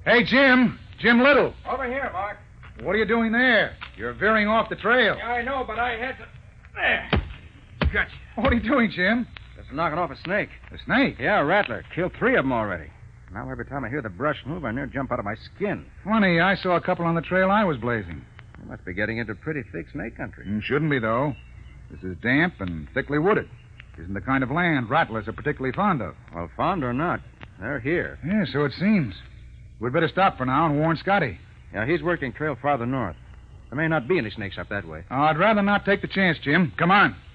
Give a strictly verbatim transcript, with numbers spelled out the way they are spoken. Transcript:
Hey, Jim. Jim Little. Over here, Mark. What are you doing there? You're veering off the trail. Yeah, I know, but I had to... There. Gotcha. What are you doing, Jim? Just knocking off a snake. A snake? Yeah, a rattler. Killed three of them already. Now every time I hear the brush move, I near jump out of my skin. Funny, I saw a couple on the trail I was blazing. You must be getting into pretty thick snake country. Mm, shouldn't be, though. This is damp and thickly wooded. Isn't the kind of land rattlers are particularly fond of. Well, fond or not, they're here. Yeah, so it seems. We'd better stop for now and warn Scotty. Yeah, he's working trail farther north. There may not be any snakes up that way. Oh, I'd rather not take the chance, Jim. Come on.